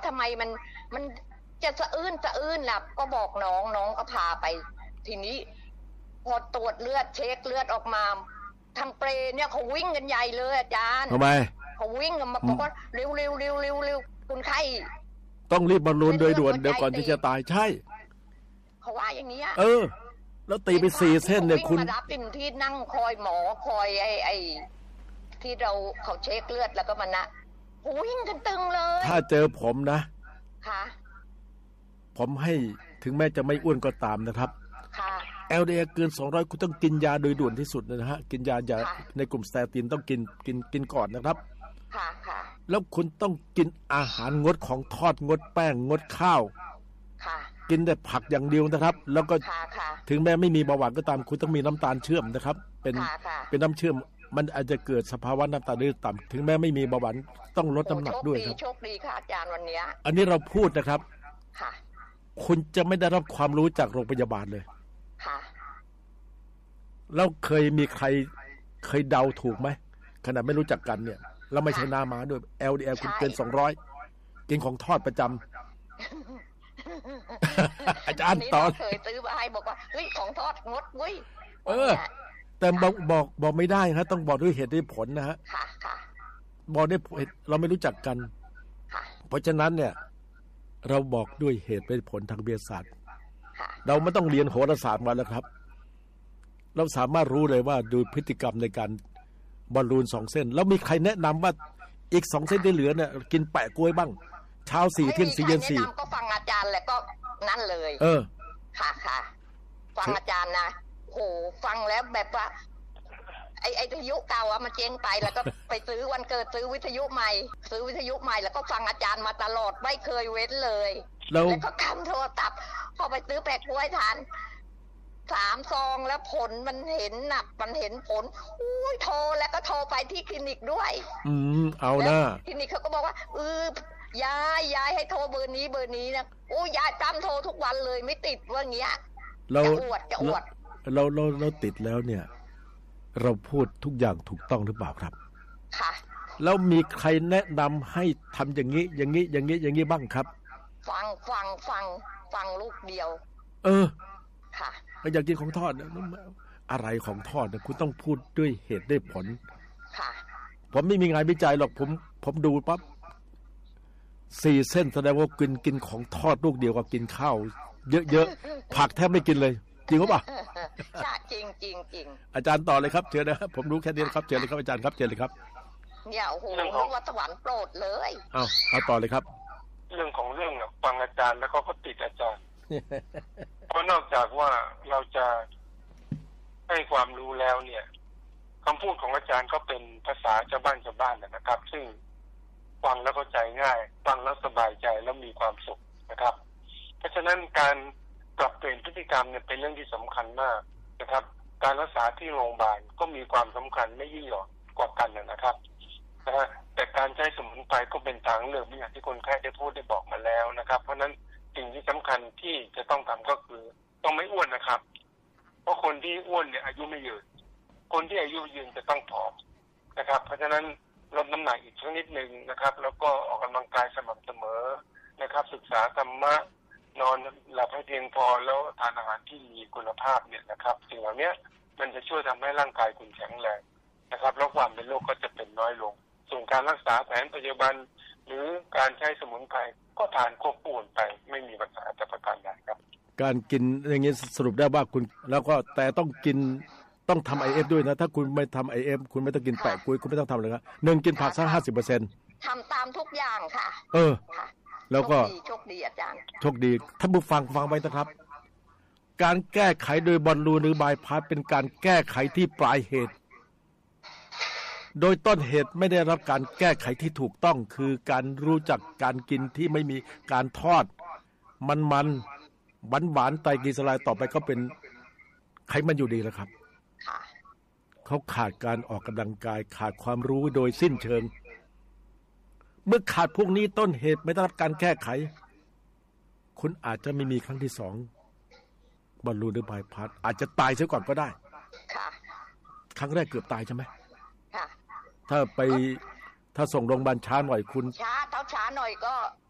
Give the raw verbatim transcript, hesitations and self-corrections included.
ทำไมมันมันจะสะอื้นสะอื้นล่ะก็บอกน้องน้องก็พาไปทีนี้พอตรวจเลือดเช็คเลือดออกมาทางเปรเนี่ยเขาวิ่งกันใหญ่เลยอาจารย์ทำไมเขาวิ่งกันมาบอกว่าเร็วเร็วเร็วเร็วเร็วคุณไข้ต้องรีบบอลลูนโดยด่วนเดี๋ยวก่อนที่จะตายใช่เขาว่าอย่างนี้เออแล้วตีไปสี่เส้นเนี่ยคุณมารับเป็นที่นั่งคอยหมอคอยไอ้ไอ้ที่เราเขาเช็คเลือดแล้วก็มันนะวิ่งกันตึงเลยถ้าเจอผมนะค่ะผมให้ถึงแม้จะไม่อ้วนก็ตามนะครับค่ะแอล ดี เอล เกินสองร้อยคุณต้องกินยาโดยด่วนที่สุดนะฮะกินยาอย่าในกลุ่มสเตตินต้องกินกินกินก่อนนะครับค่ะค่ะแล้วคุณต้องกินอาหารงดของทอดงดแป้งงดข้าวค่ะกินแต่ผักอย่างเดียวนะครับแล้วก็ถึงแม้ไม่มีเบาหวานก็ตามคุณต้องมีน้ำตาลเชื่อมนะครับเป็นเป็นน้ำเชื่อมมันอาจจะเกิดสภาวะน้ำตาลต่ำถึงแม้ไม่มีเบาหวานต้องลดน้ำหนักด้วยครับโชคดีค่ะอาจารย์วันนี้อันนี้เราพูดนะครับค่ะคุณจะไม่ได้รับความรู้จากโรงพยาบาลเลยค่ะแล้วเคยมีใครเคยเดาถูกไหมขนาดไม่รู้จักกันเนี่ยแล้วไม่ใช่นามาด้วย แอล ดี แอล คุณเกินสองร้อยกินของทอดประจำ อาจารย์ตอนเคยซื้อมาให้บอกว่าเฮ้ยของทอดงดเว้ยเออแต่บอกบอกบอกไม่ได้ฮะต้องบอกด้วยเหตุด้วยผลนะฮะค่ะค่ะบอกด้วยเราไม่รู้จักกันเพราะฉะนั้นเนี่ยเราบอกด้วยเหตุเป็นผลทางวิทยาศาสตร์เราไม่ต้องเรียนโหราศาสตร์มาแล้วครับเราสามารถรู้เลยว่าดูพฤติกรรมในการบอลลูนสองเส้นแล้วมีใครแนะนำว่าอีกสองเส้นที่เหลือเนี่ยกินแปะกล้วยบ้างเช้าสี่เที่ยงสี่เย็นสี่ก็ฟังอาจารย์แล้วก็นั่นเลยเออค่ะค่ะฟังอาจารย์นะโหฟังแล้วแบบว่าไอ้ไอ้วิทยุเก่าอะมันเจ๊งไปแล้วก็ไปซื้อวันเกิดซื้อวิทยุใหม่ซื้อวิทยุใหม่แล้วก็ฟังอาจารย์มาตลอดไม่เคยเว้นเลยแล้วก็คำโทรศัพท์พอไปซื้อแปะกล้วยทานสามซองแล้วผลมันเห็นหนักมันเห็นผลอุ้ยโทรแล้วก็โทรไปที่คลินิกด้วยอืมเอาหน้าคลินิกเขาก็บอกว่าเออยายยายให้โทรเบอร์นี้เบอร์นี้นะโอ้ยายจำโทรทุกวันเลยไม่ติดว่าอย่างเงี้ยเราจะอวดจะอวดเราเราเราติดแล้วเนี่ยเราพูดทุกอย่างถูกต้องหรือเปล่าครับค่ะแล้วมีใครแนะนำให้ทำอย่างนี้อย่างนี้อย่างนี้อย่างนี้บ้างครับฟังฟังฟังฟังลูกเดียวเออค่ะอยากกินของทอดอะไรของทอดเนี่ยคุณต้องพูดด้วยเหตุด้วยผลค่ะผมไม่มีงานวิจัยหรอกผมผมดูปั๊บสี่เส้นแสดงว่ากินกินของทอดลูกเดียวกับกินข้าวเยอะๆผักแทบไม่กินเลยจริงหรือเปล่าใช่จริงจริงจริงอาจารย์ต่อเลยครับเชิญนะครับผมรู้แค่นี้ครับเชิญเลยครับอาจารย์ครับเชิญเลยครับเนี่ยโอ้โหนึกว่าสวรรค์โปรดเลยเอาเอาต่อเลยครับเรื่องของเรื่องเนี่ยฟังอาจารย์แล้วก็ก็ติดอาจารย์เพราะนอกจากว่าเราจะให้ความรู้แล้วเนี่ยคำพูดของอาจารย์ก็เป็นภาษาชาวบ้านชาวบ้านนะครับซึ่งฟังแล้วเข้าใจง่ายฟังแล้วสบายใจแล้วมีความสุขนะครับเพราะฉะนั้นการปรับเปลี่ยนพฤติกรรมเนี่ยเป็นเรื่องที่สำคัญมากนะครับการรักษาที่โรงพยาบาลก็มีความสำคัญไม่ยิ่งหย่อนกว่ากันนะครับนะฮะแต่การใช้สมุนไพรก็เป็นทางเลือกอย่างที่คนไข้ได้พูดได้บอกมาแล้วนะครับเพราะนั้นสิ่งที่สำคัญที่จะต้องทำก็คือต้องไม่อ้วนนะครับเพราะคนที่อ้วนเนี่ยอายุไม่ยืนคนที่อายุยืนจะต้องผอมนะครับเพราะฉะนั้นลดน้ำหนักอีกสักนิดนึงนะครับแล้วก็ออกกำลังกายสม่ำเสมอนะครับศึกษาธรรมะนอนหลับให้เพียงพอแล้วทานอาหารที่มีคุณภาพเนี่ยนะครับสิ่งเหล่านี้มันจะช่วยทำให้ร่างกายคุณแข็งแรงนะครับแล้วความเป็นโรคก็จะเป็นน้อยลงส่วนการรักษาแผนปัจจุบันหรือการใช้สมุนไพรก็ทานควบคู่ไปไม่มีปัญหาแต่ประการใดครับการกินอย่างนี้สรุปได้ว่าคุณแล้วก็แต่ต้องกินต้องทำ ไอ เอฟ ด้วยนะถ้าคุณไม่ทำ ไอ เอฟ คุณไม่ต้องกินแปะกล้วยคุณไม่ต้องทำเลยครับหนึ่งกินผักสักห้าสิบเปอร์เซ็นต์ทำตามทุกอย่างค่ะเออแล้วก็โชคดีอาจารย์โชคดีท่านผู้ฟังฟังไว้นะครับการแก้ไขโดยบอลลูนหรือบายพาสเป็นการแก้ไขที่ปลายเหตุโดยต้นเหตุไม่ได้รับการแก้ไขที่ถูกต้องคือการรู้จักการกินที่ไม่มีการทอดมันมันหวานหวานไตรกลีเซอไรด์ต่อไปก็เป็นไขมันอยู่ดีแล้วครับเขาขาดการออกกำลังกายขาดความรู้โดยสิ้นเชิงเมื่อขาดพวกนี้ต้นเหตุไม่ได้รับการแก้ไขคุณอาจจะไม่มีครั้งที่สองบอลลูนหรือบายพาสอาจจะตายเสียก่อนก็ได้ครั้งแรกเกือบตายใช่ไหมถ้าไปถ้าส่งโรงพยาบาลช้าหน่อยคุณช้าเท่าช้าหน่อยก็